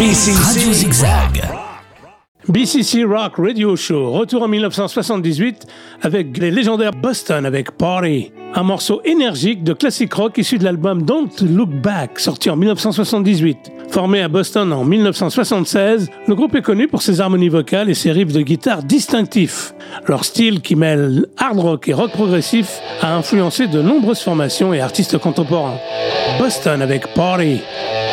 Radio Zigzag. BCC Rock Radio Show, retour en 1978 avec les légendaires Boston avec Party, un morceau énergique de classique rock issu de l'album Don't Look Back, sorti en 1978. Formé à Boston en 1976, le groupe est connu pour ses harmonies vocales et ses riffs de guitare distinctifs. Leur style, qui mêle hard rock et rock progressif, a influencé de nombreuses formations et artistes contemporains. Boston avec Party.